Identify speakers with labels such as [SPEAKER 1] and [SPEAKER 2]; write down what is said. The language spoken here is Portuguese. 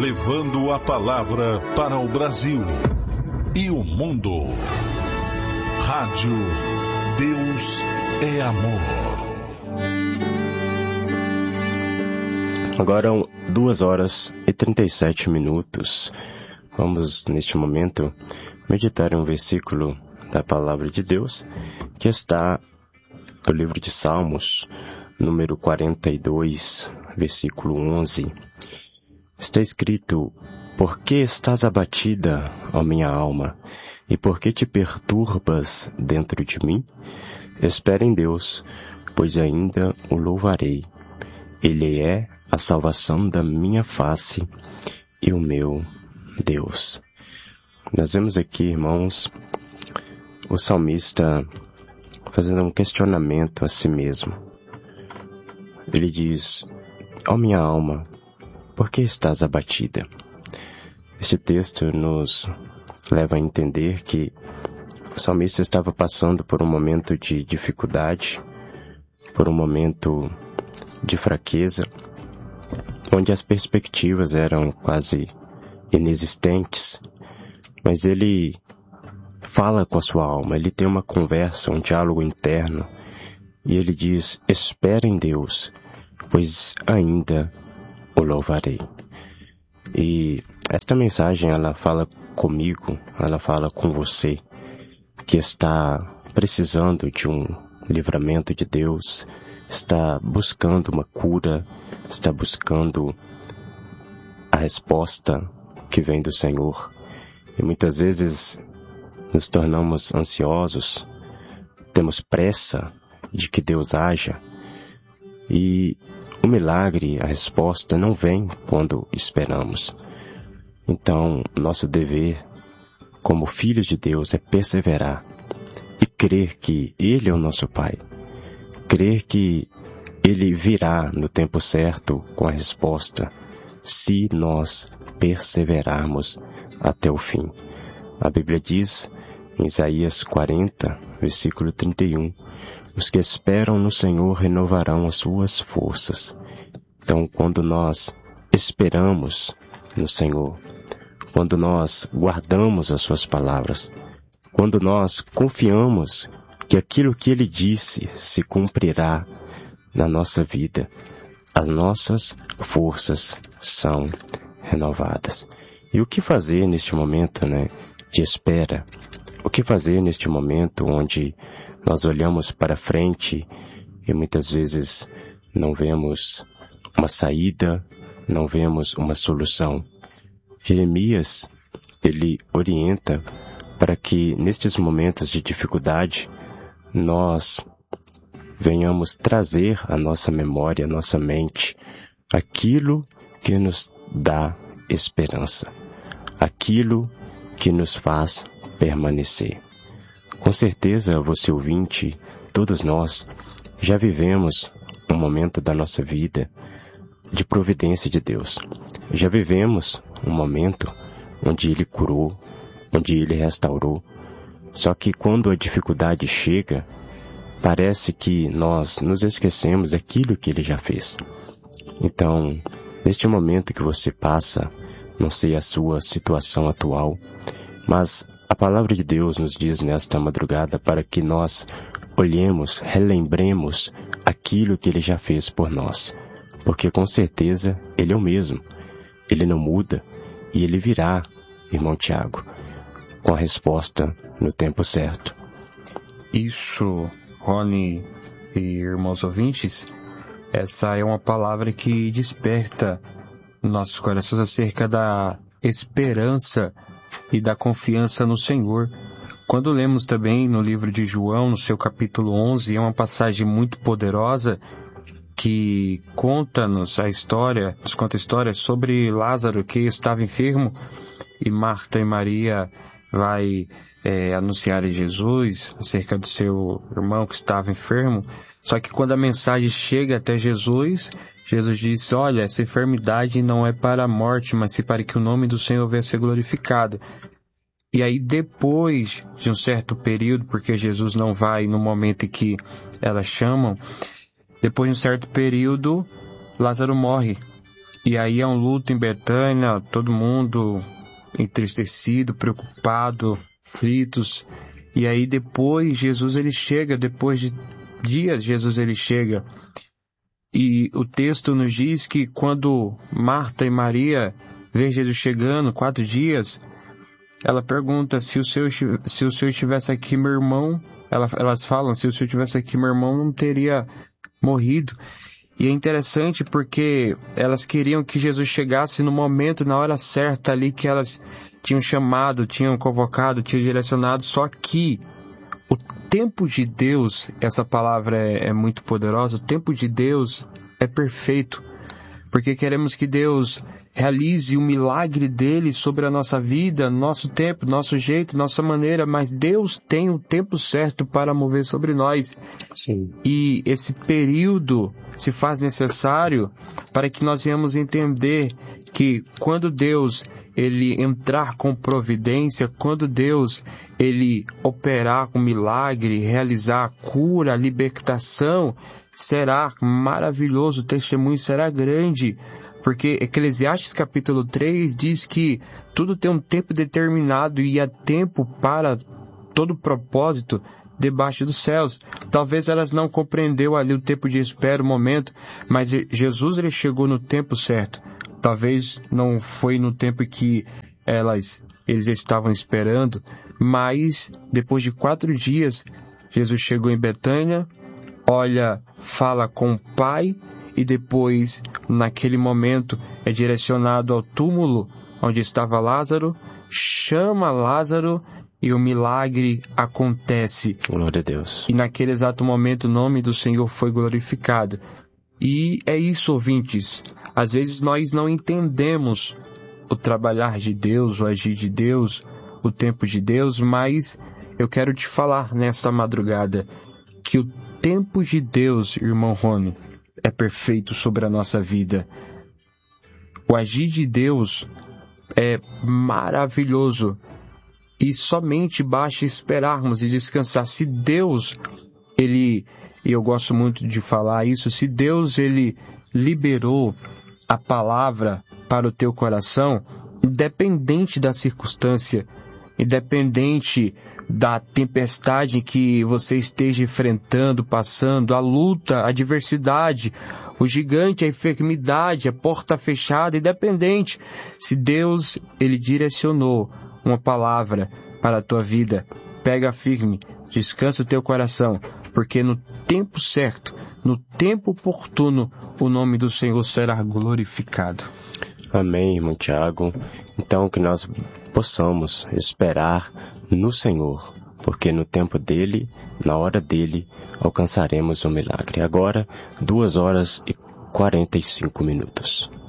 [SPEAKER 1] levando a palavra para o Brasil e o mundo. Rádio Deus é Amor.
[SPEAKER 2] Agora 2h37. Vamos, neste momento, meditar em um versículo da Palavra de Deus que está no livro de Salmos, número 42, versículo 11. Está escrito: Por que estás abatida, ó minha alma, e por que te perturbas dentro de mim? Espera em Deus, pois ainda o louvarei. Ele é a salvação da minha face e o meu Deus. Nós vemos aqui, irmãos, o salmista fazendo um questionamento a si mesmo. Ele diz: ó minha alma, por que estás abatida? Este texto nos leva a entender que o salmista estava passando por um momento de dificuldade, por um momento de fraqueza, onde as perspectivas eram quase inexistentes, mas ele fala com a sua alma, ele tem uma conversa, um diálogo interno, e ele diz: espera em Deus, pois ainda o louvarei. E esta mensagem, ela fala comigo, ela fala com você, que está precisando de um livramento de Deus, está buscando uma cura, está buscando a resposta que vem do Senhor. E muitas vezes nos tornamos ansiosos, temos pressa de que Deus haja, e o milagre, a resposta não vem quando esperamos. Então, nosso dever como filhos de Deus é perseverar e crer que Ele é o nosso Pai, crer que Ele virá no tempo certo com a resposta, se nós perseverarmos até o fim. A Bíblia diz em Isaías 40, versículo 31, os que esperam no Senhor renovarão as suas forças. Então, quando nós esperamos no Senhor, quando nós guardamos as suas palavras, quando nós confiamos que aquilo que Ele disse se cumprirá na nossa vida, as nossas forças são renovadas. E o que fazer neste momento, de espera? O que fazer neste momento onde nós olhamos para frente e muitas vezes não vemos uma saída, não vemos uma solução? Jeremias, ele orienta para que nestes momentos de dificuldade nós venhamos trazer à nossa memória, à nossa mente, aquilo que nos dá esperança, aquilo que nos faz permanecer. Com certeza, você ouvinte, todos nós já vivemos um momento da nossa vida de providência de Deus. Já vivemos um momento onde Ele curou, onde Ele restaurou. Só que quando a dificuldade chega, parece que nós nos esquecemos daquilo que Ele já fez. Então, neste momento que você passa, não sei a sua situação atual, mas a palavra de Deus nos diz nesta madrugada para que nós olhemos, relembremos aquilo que Ele já fez por nós. Porque com certeza Ele é o mesmo, Ele não muda e Ele virá, irmão Tiago, com a resposta no tempo certo.
[SPEAKER 3] Isso, Rony e irmãos ouvintes, essa é uma palavra que desperta nossos corações acerca da esperança e da confiança no Senhor. Quando lemos também no livro de João, no seu capítulo 11, é uma passagem muito poderosa que conta-nos a história, nos conta a história sobre Lázaro, que estava enfermo, e Marta e Maria vai anunciar a Jesus acerca do seu irmão que estava enfermo. Só que quando a mensagem chega até Jesus, Jesus disse: olha, essa enfermidade não é para a morte, mas sim para que o nome do Senhor venha a ser glorificado. E aí, depois de um certo período, porque Jesus não vai no momento em que elas chamam, depois de um certo período, Lázaro morre. E aí é um luto em Betânia, todo mundo entristecido, preocupado, aflitos. E aí depois Jesus ele chega, depois de dias Jesus ele chega. E o texto nos diz que quando Marta e Maria vê Jesus chegando, 4 dias, ela pergunta se o Senhor estivesse aqui, meu irmão... Elas falam, se o Senhor estivesse aqui, meu irmão não teria morrido. E é interessante porque elas queriam que Jesus chegasse no momento, na hora certa ali que elas tinham chamado, tinham convocado, tinham direcionado. Só que o tempo de Deus, essa palavra é muito poderosa, o tempo de Deus é perfeito. Porque queremos que Deus realize o milagre dele sobre a nossa vida, nosso tempo, nosso jeito, nossa maneira, mas Deus tem o tempo certo para mover sobre nós.
[SPEAKER 2] Sim.
[SPEAKER 3] E esse período se faz necessário para que nós venhamos entender que quando Deus ele entrar com providência, quando Deus ele operar com milagre, realizar a cura, a libertação, será maravilhoso, o testemunho será grande. Porque Eclesiastes capítulo 3 diz que tudo tem um tempo determinado e há tempo para todo propósito debaixo dos céus. Talvez elas não compreendeu ali o tempo de espera, o momento, mas Jesus ele chegou no tempo certo. Talvez não foi no tempo que eles estavam esperando, mas depois de 4 dias, Jesus chegou em Betânia, olha, fala com o Pai, e depois, naquele momento, é direcionado ao túmulo onde estava Lázaro, chama Lázaro e o milagre acontece.
[SPEAKER 2] Glória a Deus.
[SPEAKER 3] E naquele exato momento o nome do Senhor foi glorificado. E é isso, ouvintes. Às vezes nós não entendemos o trabalhar de Deus, o agir de Deus, o tempo de Deus, mas eu quero te falar nesta madrugada que o tempo de Deus, irmão Rony, é perfeito sobre a nossa vida. O agir de Deus é maravilhoso e somente basta esperarmos e descansar. Se Deus, e eu gosto muito de falar isso, se Deus, ele liberou a palavra para o teu coração, independente da circunstância, independente da tempestade que você esteja enfrentando, passando, a luta, a adversidade, o gigante, a enfermidade, a porta fechada, independente. Se Deus, ele direcionou uma palavra para a tua vida, pega firme, descansa o teu coração, porque no tempo certo, no tempo oportuno, o nome do Senhor será glorificado.
[SPEAKER 2] Amém, irmão Tiago. Então, que nós possamos esperar no Senhor, porque no tempo dele, na hora dele, alcançaremos o milagre. Agora, 2 horas e 45 minutos.